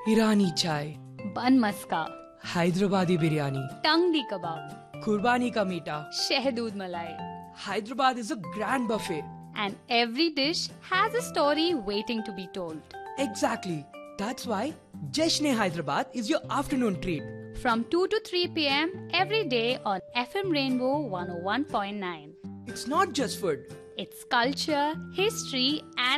Irani chai, बन मस्का, Hyderabadi biryani, टंगडी कबाब, Kurbani ka meeta. शहदूद मलाई. Hyderabad is a grand buffet. And every dish has a story waiting to be told. Exactly. That's why Jashne Hyderabad is your afternoon treat. From 2 to 3 p.m. every day on FM Rainbow 101.9. It's not just food. It's culture, history, and